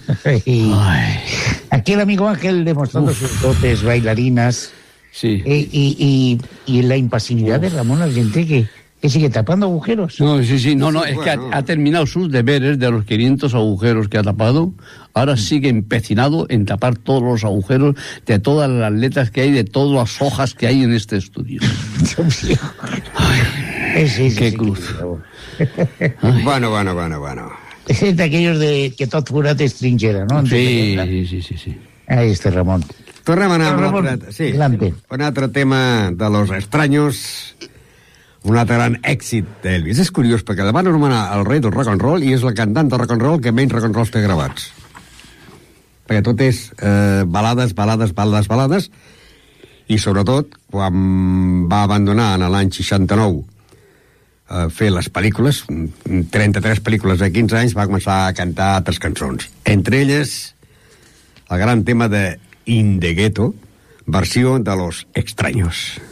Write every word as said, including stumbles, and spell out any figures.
Y aquí el amigo Ángel demostrando Uf. sus dotes bailarinas. Sí. Y, y, y, y la impasibilidad Uf. de Ramón Argenter que, que sigue tapando agujeros. No, sí, sí, no, no, Sí, es bueno. que ha, ha terminado sus deberes de los quinientos agujeros que ha tapado. Ahora sigue empecinado en tapar todos los agujeros de todas las letras que hay, de todas las hojas que hay en este estudio. Ay, sí, sí, qué sí, cruz. Sí, bueno, bueno, bueno, bueno. Es de aquellos de que tot forat és trinxera, no? Sí, sí, sí, sí, sí. Ahí está Ramon. Tornem a anar amb Ramon, un altre, sí, adelante. un altre tema de Los Extraños, un altre gran èxit d'Elvis. És curiós, perquè el van anomenar el rei del rock and roll i és la cantant de rock and roll que menys rock and rolls té gravats. Perquè tot és eh, balades, balades, balades, balades, i sobretot, quan va abandonar en l'any seixanta-nou a fer les pel·lícules, trenta-tres pel·lícules de quinze anys, va començar a cantar altres cançons. Entre elles, el gran tema de In the Ghetto, versió de Los Extraños.